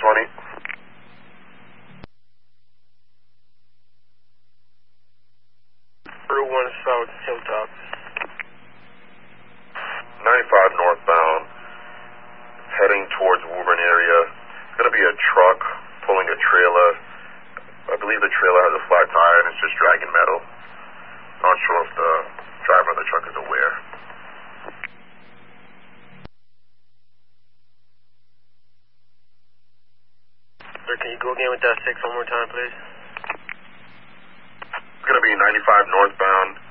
20. Route 1 South, Hilltop. 95 northbound, heading towards Woburn area. It's going to be a truck pulling a trailer. I believe the trailer has a flat tire and it's just dragging metal. Not sure if the driver of the truck is aware. Sir, can you go again with that 6 one more time, please? It's going to be 95 northbound,